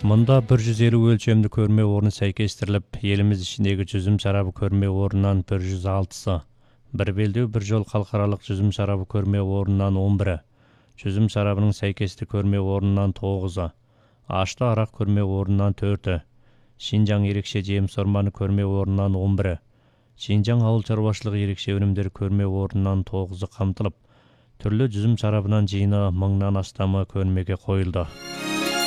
Мында 150 өлчемді көрме орны сәйкестіріліп, еліміз ішіндегі жүзім шарабы көрме орнынан 106-сы, бір белдеу бір жол халықаралық жүзім шарабы көрме орнынан 11-і, жүзім шарабының сәйкесті көрме орнынан 9-ы, ашты арақ көрме орнынан 4-і, Шинжаң ерекше жеміс орманы көрме орнынан 11-і, Шинжаң ауыл шаруашылығы ерекше өнімдер көрме орнынан 9-ы қамтылып, түрлі жүзім шарабынан жиыны 1000-нан астамы көрмеге қойылды.